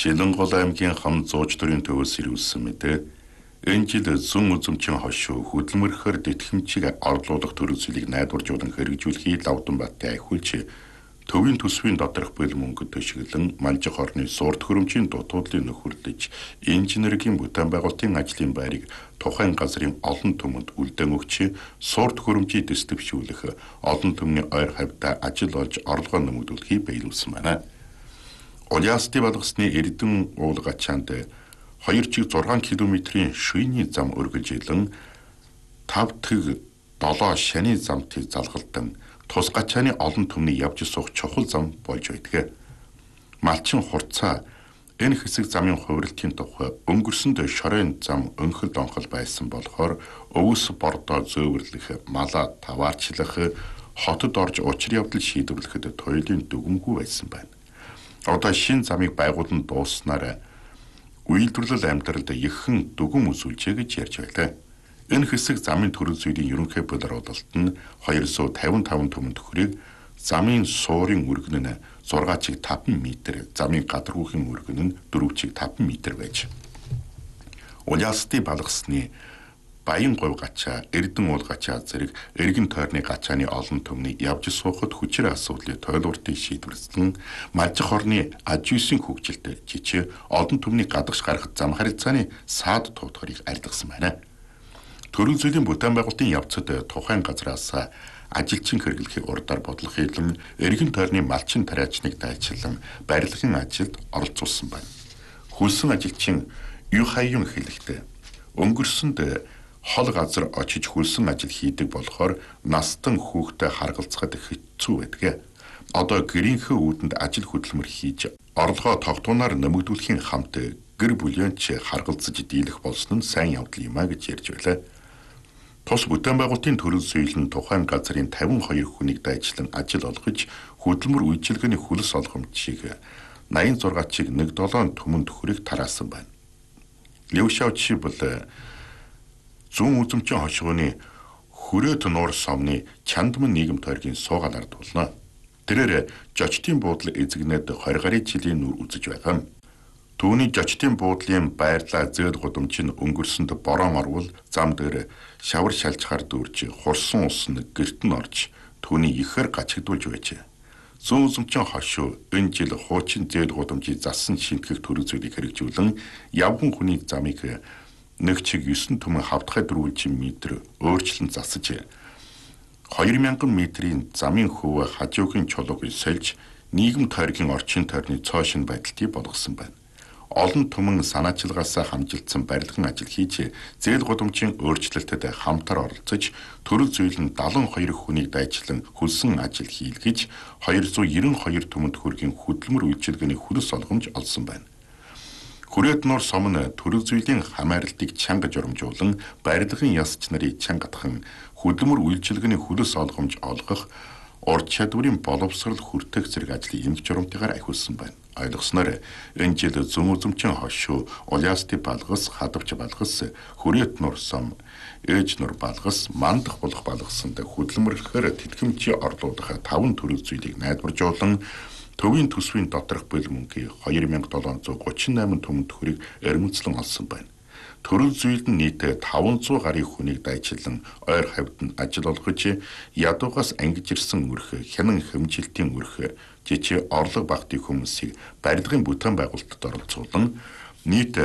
Шилэнгол аймгийн хам зууч төрийн төвөөс ирүүлсэн мэдээ. Энэ жил зүүн үзэмчин хошуу хөдөлмөрөөр тэтгэмжийг орлуулах төрөл зүйлийг найдваржуулан хэрэгжүүлэхийг Лавданбаатар ахиулж төвийн төсвийн доторх бэл мөнгөд төшөглөн Манжих орны сурд хөрөмжийн дутуудлыг нөхөрлөж инженерийн бүтээн байгуулалтын ажлын байрыг тухайн газрын олон түмэнд үлдээн өгч сурд хөрөмжийг дэвшүүлэх олон түмний ойр хавьтаа ажил олж орлогоо нэмэгдүүлэхийг биелүүлсэн байна. Улаасты балгасны Эрдэнэ уул гачаанд 2 км-ийн шүйний зам өргөжлөн 5-7 шаны замтыг залгалдан тус гачааны олон түмний явж суух чухал зам болж байдаг. Малчин хурцаа энэ хэсэг замын хувиралтын тухай өнгөрсөнд шорын зам өнхөл донхол байсан болохоор өвс бордоо зөөвөрлөх, малаа таваарчлах, хотод орж учир явдал шийдвэрлэхэд туйлын дүгнгүй байсан байна. Одоо шин замыг байгуулан дууснаар үйлдвэрлэл амьдралд ихэнх дүгэн үзүүлжээ гэж ярьж байлаа. Энэ хэсэг замын төрөл зүйлийн ерөнхий боловсролт нь 255 түмэн төхрийг замын суурин өргөн нь 6.5 м, замын гадаргүйхийн өргөн нь 4.5 м байж. Улаасты балгасны Баян говь гачаа, Эрдэнэ уул гачаа зэрэг эргэн тойрны гачааны олон түмний явж суухад хүчээр асуудлыг тойлууртыг шийдвэрлэн Манжих орны аж үйлсийн хөгжилд жижиг олон түмний гадагш гарахад зам харилцааны саад туутахыг арилгасан байна. Төрөл зүйлийн бүтээн байгуулалтын явцад тухайн газраас ажилчин хэрэглэхийг урдаар бодлох хэлэн эргэн тойрны малчин тариачныг дайчлан барилгын ажилд оролцуулсан байна. Хөлсөн ажилчин юу хаян хэлэхдээ өнгөрсөнд хол газар очиж хөлсөн ажил хийдэг болохоор настан хүүхдэд харгалцахад хэцүү байдаг. Одоо гэрийнхээ үүдэнд ажил хөдөлмөр хийж орлогоо тогтуунаар нэмэгдүүлэхийн хамт гэр бүлийнч харгалзаж дийлэх болсон нь сайн явдал юм а гэж ярьж байлаа. Тус бүтээн байгуулалтын төрөл зүйл нь тухайн газрын 52 хүнийг дайчлан ажил олгож хөдөлмөр үйлчилгээний хөлс олгомжийг 86-ыг 1.7 түмэн төхрийг тараасан байна. Левшав жишээл зүүн үзэмчин хошгооны Хүрээт нуур сомны Чандман нийгэм тойргийн суугаалаар дуулна. Тэрээр жочдын буудлын эзэгнээд 20 гаруй жилийн нүр үзэж байгаа. Түүний жочдын буудлын байрлаа зээл гудамж нь өнгөрсөнд борон орвол зам дээр шавар шалжихаар дүүрж хурсан ус нь гэрт нь орж түүний ихээр гачигдуулж байжээ. Зүүн үзэмчин хошуу энэ жил хуучин зээл гудамжийг зассан шинтгэх төрөл зүйлийг хэрэгжүүлэн явган хүний замыг 1.9 түмэн хавдхай дөрвөлжин метр өөрчлөн засаж 2000 метрийн замын хөв хажуугийн чулууг сольж нийгэм тойргийн орчин тойрны цоошин байдалтыг болгосон байна. Олон түмэн санаачилгаас хамжилтсан барилгын ажил хийж зээл гудамжийн өөрчлөлтөд хамтар оролцож төрөл зүйл нь 72 хүнийг дайчлан хөлсөн ажил хийлгэж 292 түмэнд хүргийн хөдөлмөр үйлчилгээний хөлс олгомж олсон байна. Хүрээт нуур сом нь төрөл зүйлийн хамааралтыг чанга журамжуулан барилгын ясч нарыг чангатхан хөдөлмөр үйлчилгээний хөлс олгомж олгох урд чадварын боловсрол хүртэх зэрэг ажлын эмч журамтайгаар ахиулсан байна. Ойлгосноор энэ жил зүүн үзэмчин хошуу, Улаасты балгас, Хадавч балгас, Хүрээт нуур сом, Ээж нуур балгас, Мандах болох балгасанд хөдөлмөрлөхөөр тэтгэмжийг орлуулах 5 төрөл зүйлийг найдваржуулан төвийн төсвийн доторх бэл мөнгийг 2738 түмэн төхрийг эрмэлзлэн олсон байна. Төрөл зүйлд нь нийт 500 гаруй хүнийг дайчлан ойр хавьд нь ажил олгож ядуугаас ангиж ирсэн өрх, хянан хэмжилтийн өрх, жижиг орлого багтын хүмүүсийг барилгын бүтээн байгуулалтад оролцуулан нийт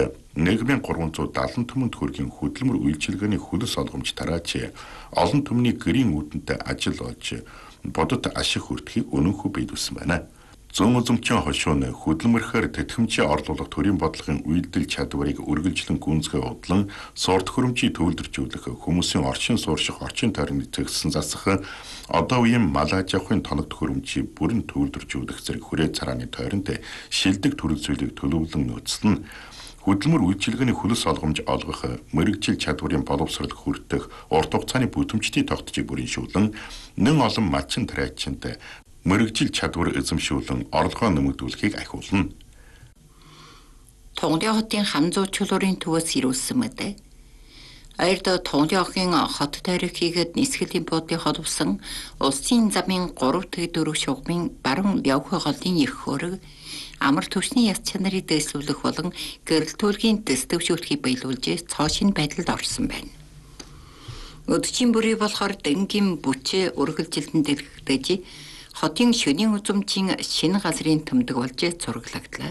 1370 түмэн төхрийн хөдөлмөр үйлчилгээний хөлс олгомж тарааж олон түмний гэрийн үүдэнд ажил олж бодит ашиг хүртэхийг өнөөхөө биелүүлсэн байна. Зүүн үзэмчин хошууны хөдөлмөрөөр тэтгэмжийг орлуулах төрийн бодлогын үйлдэл чадварыг үргэлжлэн гүнзгий удлан сурд хөрөмжийг төвлөржүүлэх хүмүүсийн орчин суурших орчин тойрны зэгсэн засах одоо үеийн мал аж ахуйн тоног хөрөмжийг бүрэн төвлөржүүлэх зэрэг хүрээ царааны тойронд шилдэг төрөл зүйлийг төлөвлөн нөөцлөн хөдөлмөр үйлчилгээний хөлс олгомж олгох мэрэгжил чадварын боловсрол хүртэх урт хугацааны бүтэмжтийн тогтцыг бүрэншүүлэн нэн олон малчин тариачинд мэрэгжил чадвар эзэмшүүлэн орлогоо нэмэгдүүлэхийг ахиулна. Тунгарын хотын хам зуучлалын төвөөс ирүүлсэн мэдээ. Аярд Тонёгийн хот тойрог хийгээд нисгэлийн буудыг холбосон улсын замын 3-4 шугамын баруун явх голын их хөрөг амар түвшний яс чанарыг дэвшлүүлэх болон гэрэл төлгийн дэс төвшүүлэхийг биелүүлж цоошин байдалд орсон байна. Өдчийн бүрий болохоор дэнгийн бүчээ үргэлжилтэн дэлгэгдэж хотын шөнийн үзүмжийн шинэ газрын төмдөг болж зураглагдлаа.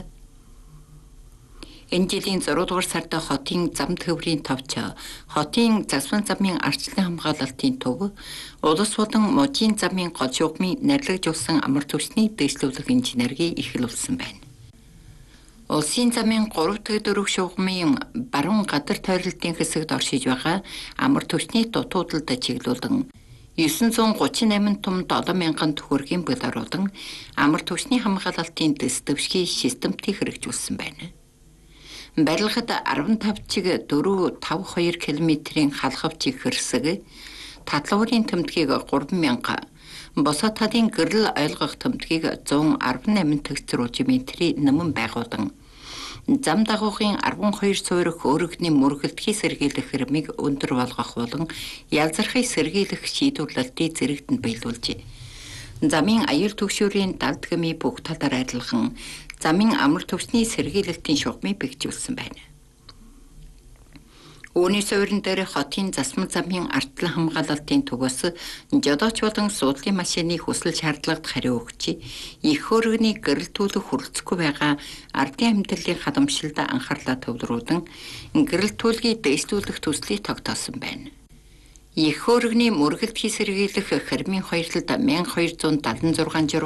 Энэ жилийн 6 дугаар сард хотын зам төврийн товч, хотын засван замын арчлан хамгаалалтын төв, улс болон мужийн замын гол шугамыг нарлагжуулсан амар түвшний дэвшлүүлэх инженерийг эхлүүлсэн байна. Улсын замын 3-4 шугамын баруун гадар тойролтын хэсэгт оршиж байгаа амар түвшний дутуудалд чиглүүлэн 938 том 7,000 төгрөгийн болооруулан амар түвшний хамгаалалтын дэс төвшгийн системтийг хэрэгжүүлсэн байна. Барилгад 15 чиг 4-5-2 км-ийн халхавчиг хэрсэг, татлуурын төмдгийг 3,000, босоо талын гэрэл ойлгох төмдгийг 118 төгсрүүжиметрийн нэмэн байгуулан зам дагуулгын 12 суурь хөөрөгний мөргөлдөхийг сэргийлэх хэрмийг өндөр болгох болон ялзархыг сэргийлэх шийдвэрлэлтийг зэрэгт нь биелүүлжээ. Замын аюул түгшүүрийн далд гэмий бүх талаар адилхан замын амар түвшний сэргийлэлтийн шугамыг бэхжүүлсэн байна. Үүний суурин дээр хотын засмал замын артлан хамгаалалтын төвөөс жодооч болон суудлын машины хүсэл шаардлагад хариу өгч, их хөрөгний гэрэл төлөх хүрэлцэхгүй байгаа ардын амьдралын халамжлалд анхаарлаа төвлөрүүлэн гэрэл төлгийг дэвшлүүлэх төслийг тогтоосон байна. Их хөрөгний мөргөлдөхийг сэргийлэх хэрмийн хоёрлалд 1276